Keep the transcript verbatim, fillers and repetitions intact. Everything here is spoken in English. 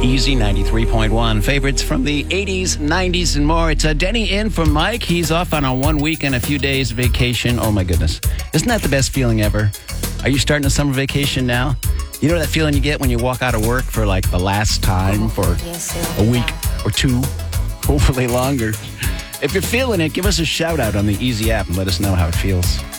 Easy ninety-three point one. Favorites from the eighties, nineties, and more. It's uh, Denny in for Mike. He's off on a one week and a few days vacation. Oh, my goodness. Isn't that the best feeling ever? Are you starting a summer vacation now? You know that feeling you get when you walk out of work for like the last time for a week or two, hopefully longer. If you're feeling it, give us a shout out on the Easy app and let us know how it feels.